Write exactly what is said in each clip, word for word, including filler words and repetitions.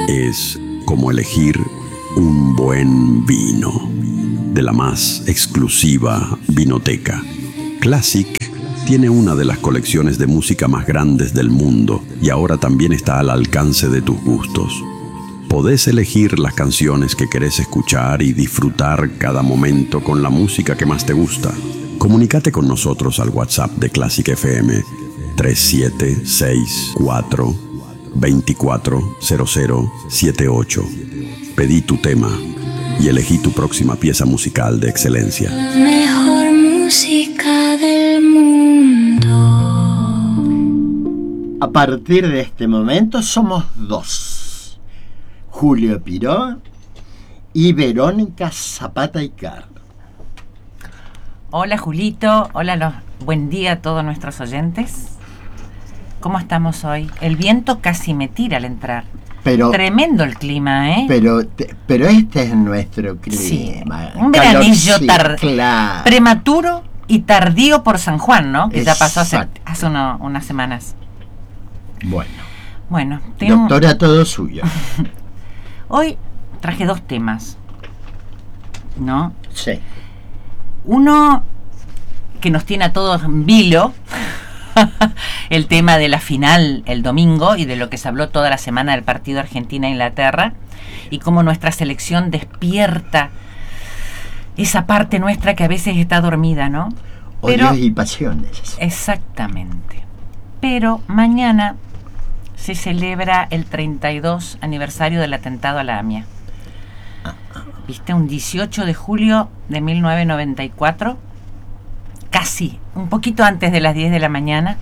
es como elegir un buen vino de la más exclusiva vinoteca. Classic tiene una de las colecciones de música más grandes del mundo y ahora también está al alcance de tus gustos. Podés elegir las canciones que querés escuchar y disfrutar cada momento con la música que más te gusta. Comunícate con nosotros al WhatsApp de Classic F M tres siete seis cuatro, dos cuatro cero cero siete ocho. Pedí tu tema y elegí tu próxima pieza musical de excelencia. La mejor música del mundo. A partir de este momento somos dos: Julio Piró y Verónica Zapata y Car. Hola Julito, hola, los, buen día a todos nuestros oyentes. ¿Cómo estamos hoy? El viento casi me tira al entrar. Pero, Tremendo el clima, ¿eh? Pero, te, pero este es nuestro clima. Sí, un veranillo tar- claro. prematuro y tardío por San Juan, ¿no? Que Exacto. ya pasó hace, hace uno, unas semanas. Bueno, Bueno, tengo... doctora, todo suyo. Hoy traje dos temas, ¿no? Sí. Uno que nos tiene a todos en vilo, el tema de la final el domingo y de lo que se habló toda la semana del partido Argentina-Inglaterra y cómo nuestra selección despierta esa parte nuestra que a veces está dormida, ¿no? Odios Pero, y pasiones. exactamente. Pero mañana se celebra el treinta y dos aniversario del atentado a la AMIA. ¿Viste? Un dieciocho de julio de mil novecientos noventa y cuatro, casi, un poquito antes de las diez de la mañana,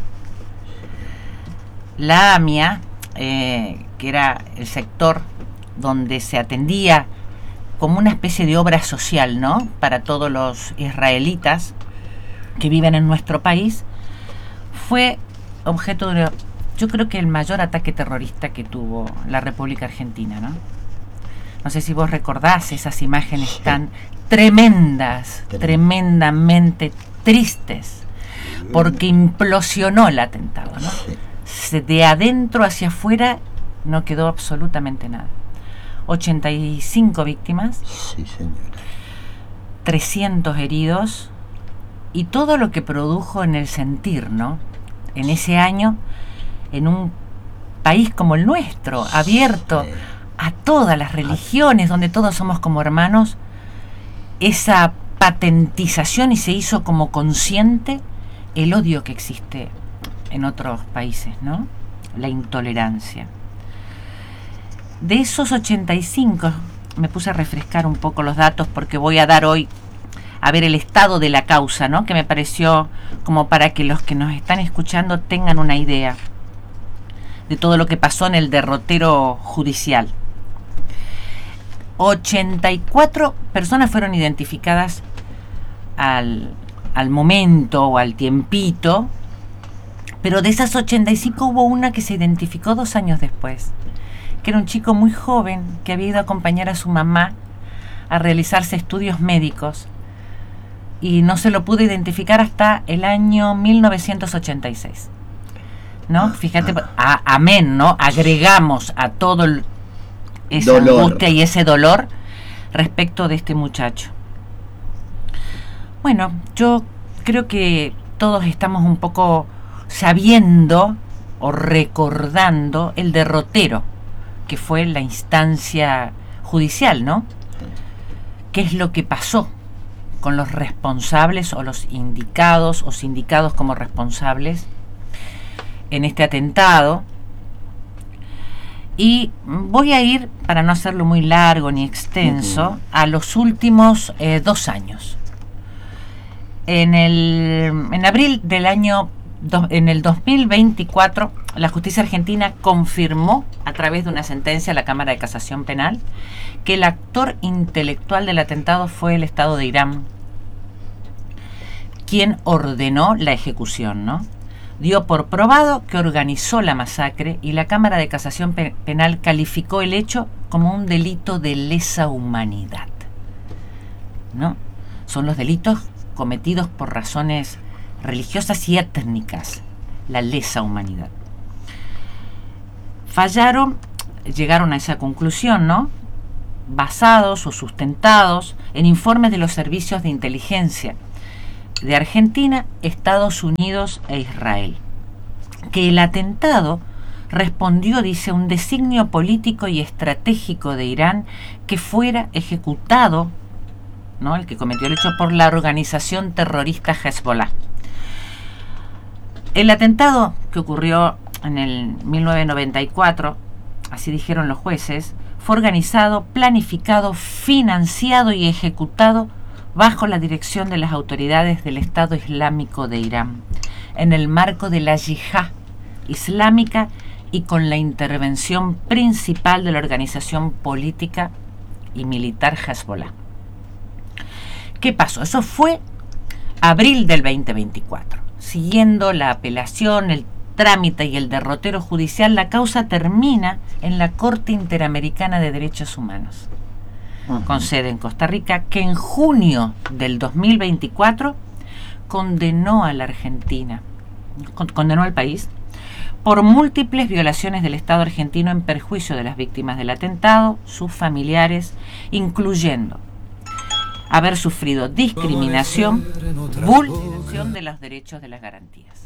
la AMIA, eh, que era el sector donde se atendía como una especie de obra social, ¿no?, para todos los israelitas que viven en nuestro país, fue objeto de, yo creo que el mayor ataque terrorista que tuvo la República Argentina, ¿no? No sé si vos recordás esas imágenes Sí. tan tremendas, Tremendo. tremendamente tristes, porque implosionó el atentado, ¿no? Sí. Se- De adentro hacia afuera no quedó absolutamente nada. ochenta y cinco víctimas, Sí, señora. trescientos heridos, y todo lo que produjo en el sentir, ¿no? En ese año, en un país como el nuestro, abierto Sí. a todas las religiones, donde todos somos como hermanos, esa patentización, y se hizo como consciente el odio que existe en otros países, ¿no? La intolerancia. De esos ochenta y cinco, me puse a refrescar un poco los datos porque voy a dar hoy a ver el estado de la causa, ¿no?, que me pareció como para que los que nos están escuchando tengan una idea de todo lo que pasó en el derrotero judicial. ochenta y cuatro personas fueron identificadas al, al momento o al tiempito, pero de esas ochenta y cinco hubo una que se identificó dos años después, que era un chico muy joven que había ido a acompañar a su mamá a realizarse estudios médicos y no se lo pudo identificar hasta el año mil novecientos ochenta y seis. ¿No? Fíjate, a, amén, ¿no? Agregamos a todo el, esa Dolor. angustia y ese dolor respecto de este muchacho. Bueno, yo creo que todos estamos un poco sabiendo o recordando el derrotero que fue la instancia judicial, ¿no? ¿Qué es lo que pasó con los responsables o los indicados o sindicados como responsables en este atentado? Y voy a ir, para no hacerlo muy largo ni extenso, a los últimos eh, dos años. En el en abril del año do, en el dos mil veinticuatro, la justicia argentina confirmó a través de una sentencia a la Cámara de Casación Penal que el actor intelectual del atentado fue el Estado de Irán, quien ordenó la ejecución, ¿no? Dio por probado que organizó la masacre y la Cámara de Casación Pe- Penal calificó el hecho como un delito de lesa humanidad, ¿no? Son los delitos cometidos por razones religiosas y étnicas, la lesa humanidad. Fallaron llegaron a esa conclusión, ¿no? Basados o sustentados en informes de los servicios de inteligencia de Argentina, Estados Unidos e Israel, que el atentado respondió, dice, a un designio político y estratégico de Irán que fuera ejecutado, ¿no?, el que cometió el hecho, por la organización terrorista Hezbollah. El atentado, que ocurrió en el mil novecientos noventa y cuatro, así dijeron los jueces, fue organizado, planificado, financiado y ejecutado bajo la dirección de las autoridades del Estado Islámico de Irán, en el marco de la yihad islámica y con la intervención principal de la organización política y militar Hezbollah. ¿Qué pasó? Eso fue abril del veinte veinticuatro. Siguiendo la apelación, el trámite y el derrotero judicial, la causa termina en la Corte Interamericana de Derechos Humanos, uh-huh. con sede en Costa Rica, que en junio del dos mil veinticuatro condenó a la Argentina, con, condenó al país por múltiples violaciones del Estado argentino en perjuicio de las víctimas del atentado, sus familiares, incluyendo haber sufrido discriminación, vulneración de los derechos de las garantías,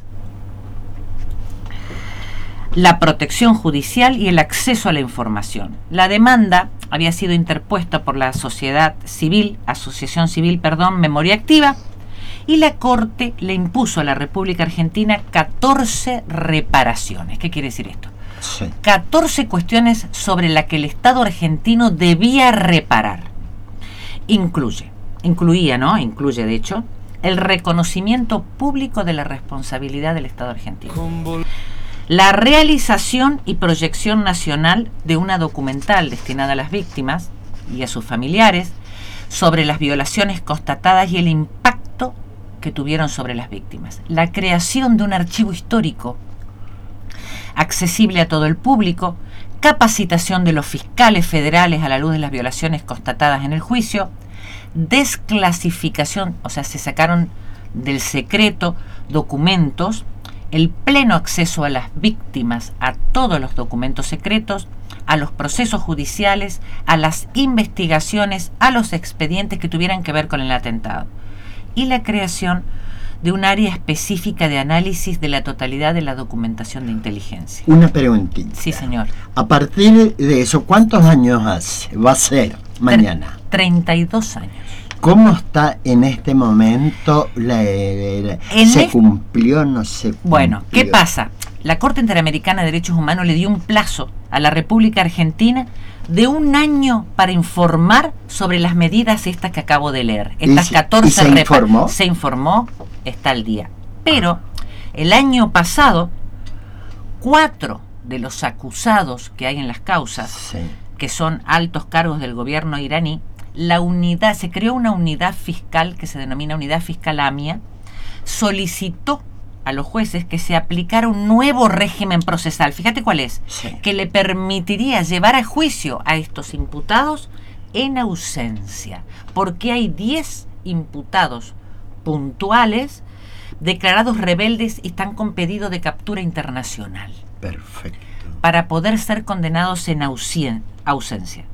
la protección judicial y el acceso a la información. La demanda había sido interpuesta por la sociedad civil, asociación civil, perdón, Memoria Activa, y la Corte le impuso a la República Argentina catorce reparaciones. ¿Qué quiere decir esto? Sí. catorce cuestiones sobre las que el Estado argentino debía reparar. Incluye, incluía, ¿no? Incluye, de hecho, el reconocimiento público de la responsabilidad del Estado argentino, la realización y proyección nacional de una documental destinada a las víctimas y a sus familiares sobre las violaciones constatadas y el impacto que tuvieron sobre las víctimas, la creación de un archivo histórico accesible a todo el público, capacitación de los fiscales federales a la luz de las violaciones constatadas en el juicio, desclasificación, o sea, se sacaron del secreto documentos, el pleno acceso a las víctimas a todos los documentos secretos, a los procesos judiciales, a las investigaciones, a los expedientes que tuvieran que ver con el atentado, y la creación de un área específica de análisis de la totalidad de la documentación de inteligencia. Una preguntita. Sí, señor. A partir de eso, ¿cuántos años hace? Va a ser mañana. treinta y dos años. ¿Cómo está en este momento? La, la, en ¿Se este... cumplió no se cumplió? Bueno, ¿qué pasa? La Corte Interamericana de Derechos Humanos le dio un plazo a la República Argentina de un año para informar sobre las medidas estas que acabo de leer. Estas catorce. ¿Y se repa- informó? Se informó, está al día. Pero el año pasado, cuatro de los acusados que hay en las causas, sí. que son altos cargos del gobierno iraní, la unidad, se creó una unidad fiscal que se denomina Unidad Fiscal AMIA, solicitó a los jueces que se aplicara un nuevo régimen procesal. Fíjate cuál es, sí. que le permitiría llevar a juicio a estos imputados en ausencia, porque hay diez imputados puntuales declarados rebeldes y están con pedido de captura internacional. Perfecto. Para poder ser condenados en ausen- ausencia.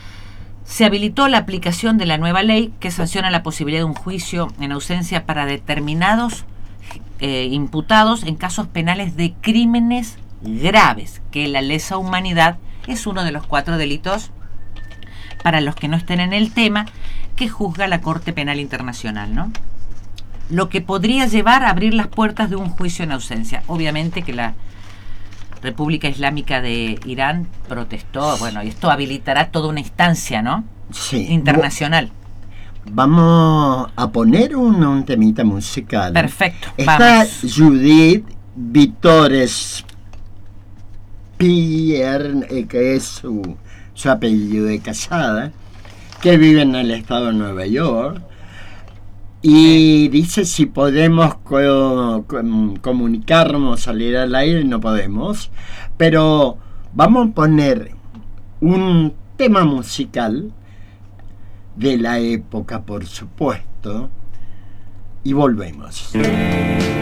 Se habilitó la aplicación de la nueva ley que sanciona la posibilidad de un juicio en ausencia para determinados eh, imputados en casos penales de crímenes graves, que la lesa humanidad es uno de los cuatro delitos, para los que no estén en el tema, que juzga la Corte Penal Internacional, ¿no? Lo que podría llevar a abrir las puertas de un juicio en ausencia. Obviamente que la República Islámica de Irán protestó, bueno, y esto habilitará toda una instancia, ¿no? Sí. Internacional. Vamos a poner un, un temita musical. Perfecto. Está vamos. Judith Vitores Pierre, eh, que es su, su apellido de casada, que vive en el estado de Nueva York. Y dice si podemos co- co- comunicarnos, salir al aire, no podemos, pero vamos a poner un tema musical de la época, por supuesto, y volvemos.